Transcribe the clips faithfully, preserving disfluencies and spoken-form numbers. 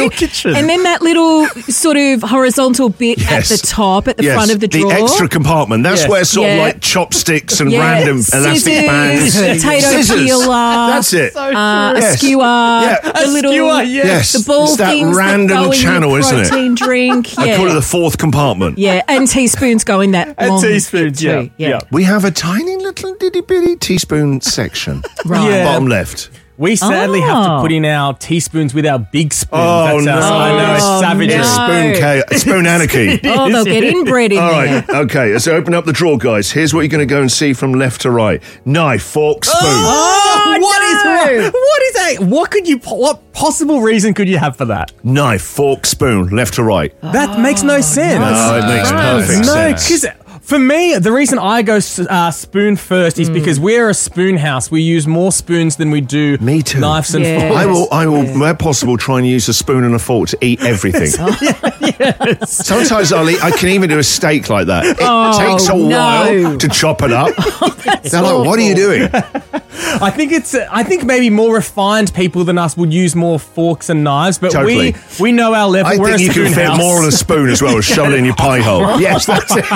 your kitchen. And then that little sort of horizontal bit Yes. at the top, at the Yes, front of the drawer. The extra compartment. That's Yes. where sort Yeah. of like chopsticks and Yeah, random elastic scissors, bands. potato Scissors. peeler. That's it. Uh, Yes. A skewer, Yeah. the A little, skewer, yes. Yes. the ball It's that things random that go in channel, your isn't it? protein drink. Yeah. I call it the fourth compartment. yeah, and teaspoons go in that And long teaspoons, bit too. yeah, yeah. We have a tiny little ditty bitty teaspoon section. Right. Yeah. Bottom left. We sadly have to Oh. put in our teaspoons with our big spoons. Oh, That's no. our, I know, Oh, savages. no. Spoon, cha- spoon anarchy. Oh, they'll get inbred in All there. right, okay, let's open up the drawer, guys. Here's what you're going to go and see from left to right. Knife, fork, spoon. Oh, what is no. what, what is that? What could you? po- What possible reason could you have for that? Knife, fork, spoon, left to right. That makes no sense. No, it makes perfect No, sense. because for me, the reason I go uh, spoon first is because we're a spoon house. We use more spoons than we do Me too. knives and Yeah. forks. I will, I will, where possible, try and use a spoon and a fork to eat everything. Sometimes I'll eat, I can even do a steak like that. It Oh, takes a no. while to chop it up. They're like, what are you doing? I think it's. uh, I think maybe more refined people than us would use more forks and knives, but Totally. we we know our level. I We're think a you can spoon fit house. more on a spoon as well as shove it in your pie hole. Yes, that's it.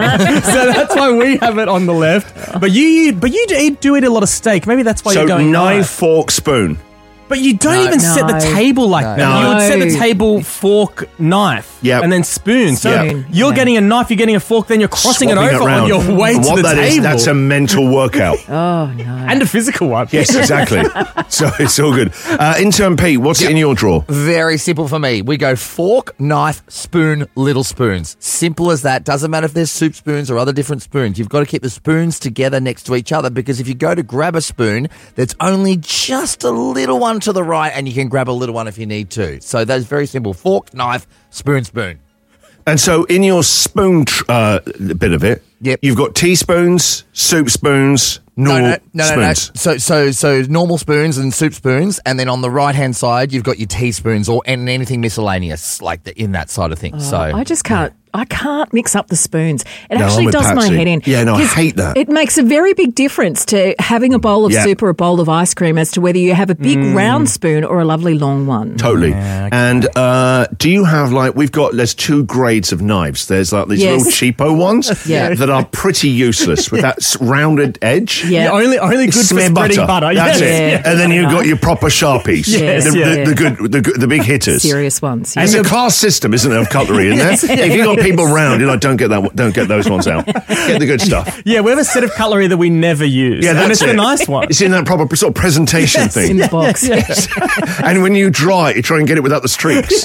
So that's why we have it on the left. But you, but you do, do eat a lot of steak. Maybe that's why So you're going knife, knife. fork, spoon. But you don't No. even set the No. table like that. No. You would set the No. table fork, knife, Yep. and then spoon. So Yep. you're Yeah. getting a knife, you're getting a fork, then you're crossing Swapping it over around. on your way And to what the that table. is, that's a mental workout. Oh, no. and a physical one. Yes, exactly. So it's all good. Uh, intern Pete, what's in your drawer? Very simple for me. We go fork, knife, spoon, little spoons. Simple as that. Doesn't matter if there's soup spoons or other different spoons. You've got to keep the spoons together next to each other, because if you go to grab a spoon, there's only just a little one to the right, and you can grab a little one if you need to. So that's very simple. Fork, knife, spoon, spoon. And so in your spoon tr- uh, bit of it, Yep. you've got teaspoons, soup spoons, normal no, no, no, no, no. spoons. So, so, so normal spoons and soup spoons, and then on the right hand side, you've got your teaspoons or and anything miscellaneous like the, in that side of things. so I just can't. I can't mix up the spoons. It No, I'm actually with does my Patsy. head in. Yeah, no, I 'Cause hate that. It makes a very big difference to having a bowl of Yeah. soup or a bowl of ice cream as to whether you have a big round spoon or a lovely long one. Totally. And uh, do you have like, we've got, there's two grades of knives. There's like these Yes. little cheapo ones Yeah. that are pretty useless with that s- rounded edge. Yeah. Yeah, only only good for Smear spreading butter. That's Yes. it. Yeah. And then you've got your proper Sharpies. Yes, the, yeah. the, the good, the, good- the big hitters. Serious ones. It's yeah. a class system, isn't it, of cutlery in there? If you've got people round, you're like, don't get that, one- don't get those ones out. Get the good stuff. Yeah, we have a set of cutlery that we never use. Yeah, and that's it's it. the nice one. It's in that proper sort of presentation in thing. the box. And when you dry it, you try and get it without the streaks.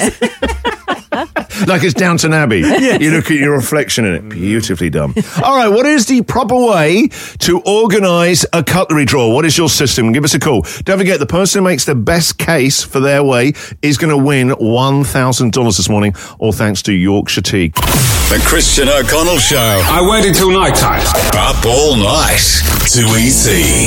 Like it's Downton Abbey. You look at your reflection in it. Beautifully done. All right, what is the proper way to organise a cutlery drawer? What is your system? Give us a call. Don't forget, the person who makes the best case for their way is going to win one thousand dollars this morning, all thanks to Yorkshire Tea. The Christian O'Connell Show. I waited till night time. Up all night. Too easy.